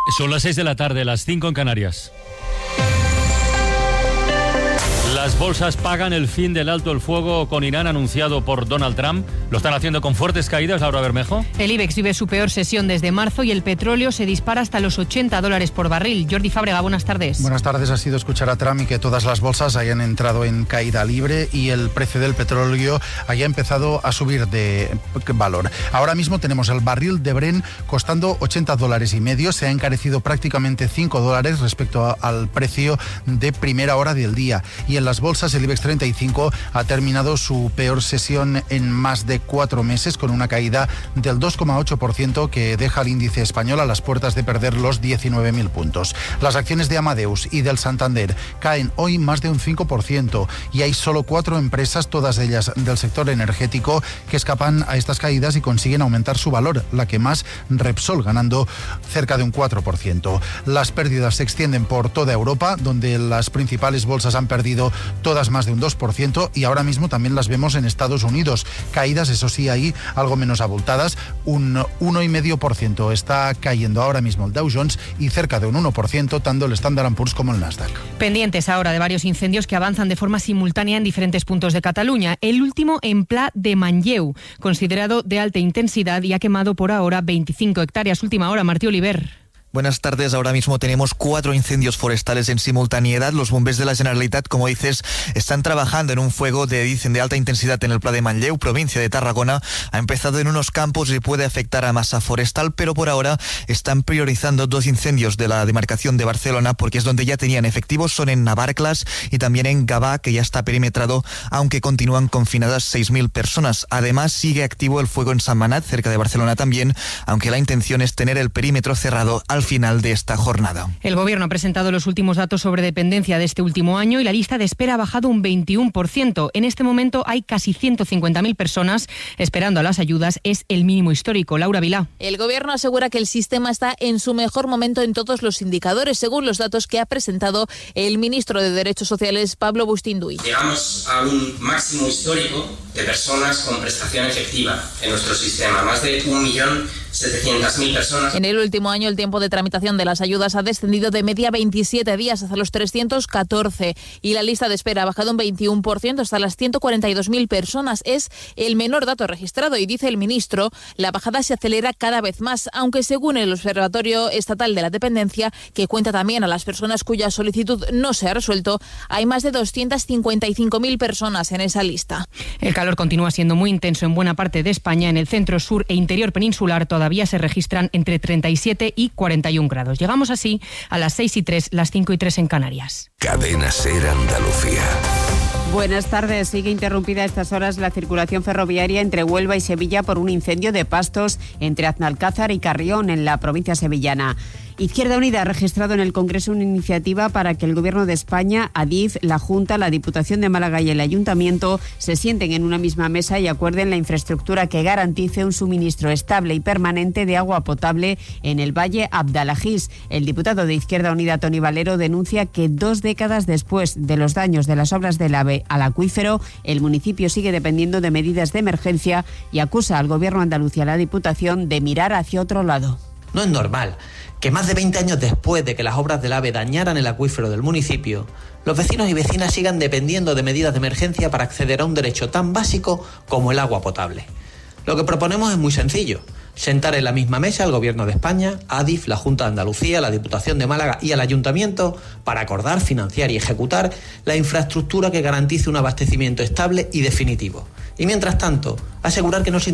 Son las 6 de la tarde, las 5 en Canarias. Las bolsas pagan el fin del alto el fuego con Irán anunciado por Donald Trump. Lo están haciendo con fuertes caídas, Laura Bermejo. El IBEX vive su peor sesión desde marzo y el petróleo se dispara hasta los $80 por barril. Jordi Fábrega, buenas tardes. Buenas tardes. Ha sido escuchar a Trump y que todas las bolsas hayan entrado en caída libre y el precio del petróleo haya empezado a subir de valor. Ahora mismo tenemos el barril de Brent costando $80.50. Se ha encarecido prácticamente $5 respecto al precio de primera hora del día. Y en las bolsas el IBEX 35 ha terminado su peor sesión en más de 4 meses con una caída del 2,8% que deja al índice español a las puertas de perder los 19.000 puntos. Las acciones de Amadeus y del Santander caen hoy más de un 5% y hay solo 4 empresas, todas ellas del sector energético, que escapan a estas caídas y consiguen aumentar su valor. La que más, Repsol, ganando cerca de un 4%. Las pérdidas se extienden por toda Europa, donde las principales bolsas han perdido todas más de un 2% y ahora mismo también las vemos en Estados Unidos. Caídas, eso sí, ahí algo menos abultadas, un 1,5% está cayendo ahora mismo el Dow Jones y cerca de un 1% tanto el Standard & Poor's como el Nasdaq. Pendientes ahora de varios incendios que avanzan de forma simultánea en diferentes puntos de Cataluña. El último en Pla de Manlleu, considerado de alta intensidad y ha quemado por ahora 25 hectáreas. Última hora, Martí Oliver. Buenas tardes. Ahora mismo tenemos 4 incendios forestales en simultaneidad. Los bombers de la Generalitat, como dices, están trabajando en un fuego de alta intensidad en el Pla de Manlleu, provincia de Tarragona. Ha empezado en unos campos y puede afectar a masa forestal, pero por ahora están priorizando 2 incendios de la demarcación de Barcelona, porque es donde ya tenían efectivos. Son en Navarcles y también en Gavà, que ya está perimetrado, aunque continúan confinadas 6.000 personas. Además, sigue activo el fuego en Sant Manat, cerca de Barcelona también, aunque la intención es tener el perímetro cerrado al final de esta jornada. El Gobierno ha presentado los últimos datos sobre dependencia de este último año y la lista de espera ha bajado un 21%. En este momento hay casi 150.000 personas esperando a las ayudas. Es el mínimo histórico. Laura Vilá. El Gobierno asegura que el sistema está en su mejor momento en todos los indicadores, según los datos que ha presentado el ministro de Derechos Sociales, Pablo Bustinduy. Llegamos a un máximo histórico de personas con prestación efectiva en nuestro sistema, más de 1.700.000 personas. En el último año el tiempo de tramitación de las ayudas ha descendido de media 27 días hasta los 314 y la lista de espera ha bajado un 21% hasta las 142.000 personas. Es el menor dato registrado y, dice el ministro, la bajada se acelera cada vez más, aunque según el Observatorio Estatal de la Dependencia, que cuenta también a las personas cuya solicitud no se ha resuelto, hay más de 255.000 personas en esa lista. El calor continúa siendo muy intenso en buena parte de España. En el centro, sur e interior peninsular todavía se registran entre 37 y 41 grados. Llegamos así a las 6:03, las 5:03 en Canarias. Cadena SER Andalucía. Buenas tardes. Sigue interrumpida a estas horas la circulación ferroviaria entre Huelva y Sevilla por un incendio de pastos entre Aznalcázar y Carrión, en la provincia sevillana. Izquierda Unida ha registrado en el Congreso una iniciativa para que el Gobierno de España, Adif, la Junta, la Diputación de Málaga y el Ayuntamiento se sienten en una misma mesa y acuerden la infraestructura que garantice un suministro estable y permanente de agua potable en el Valle Abdalajís. El diputado de Izquierda Unida, Toni Valero, denuncia que 2 décadas después de los daños de las obras del AVE al acuífero, el municipio sigue dependiendo de medidas de emergencia y acusa al Gobierno andaluz y a la Diputación de mirar hacia otro lado. No es normal que más de 20 años después de que las obras del AVE dañaran el acuífero del municipio, los vecinos y vecinas sigan dependiendo de medidas de emergencia para acceder a un derecho tan básico como el agua potable. Lo que proponemos es muy sencillo: sentar en la misma mesa al Gobierno de España, Adif, la Junta de Andalucía, la Diputación de Málaga y al Ayuntamiento para acordar, financiar y ejecutar la infraestructura que garantice un abastecimiento estable y definitivo. Y mientras tanto, asegurar que no se